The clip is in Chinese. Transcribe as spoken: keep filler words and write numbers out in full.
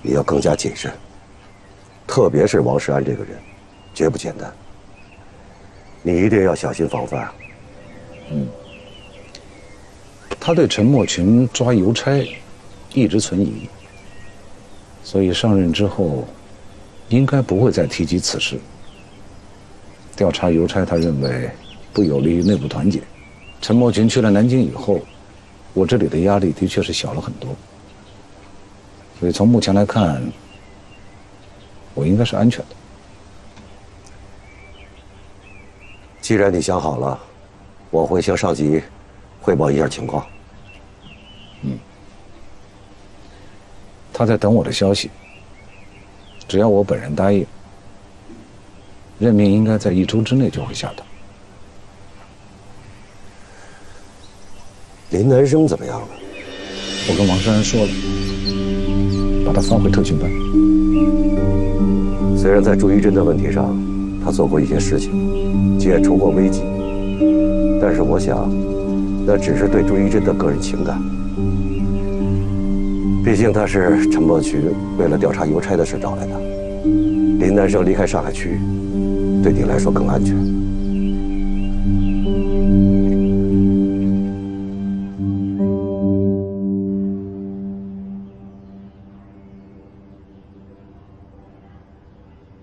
你要更加谨慎，特别是王世安这个人，绝不简单。你一定要小心防范。 嗯，他对陈默群抓邮差一直存疑，所以上任之后，应该不会再提及此事。调查邮差，他认为不有利于内部团结。陈默群去了南京以后，我这里的压力的确是小了很多。所以从目前来看，我应该是安全的。 既然你想好了，我会向上级汇报一下情况。 嗯，他在等我的消息。只要我本人答应，任命应该在一周之内就会下达。 林南生怎么样了？ 我跟王世安说了，把他放回特训班。 虽然在朱一真的问题上，他做过一些事情，解除过危机，但是我想，那只是对朱一真的个人情感。毕竟他是陈默群为了调查邮差的事找来的，林南生离开上海区，对你来说更安全。